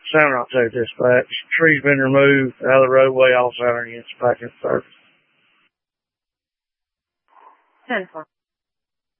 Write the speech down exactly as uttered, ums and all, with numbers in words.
San Roque Dispatch. Tree's been removed out of the roadway, all Saturn units back in service. ten four.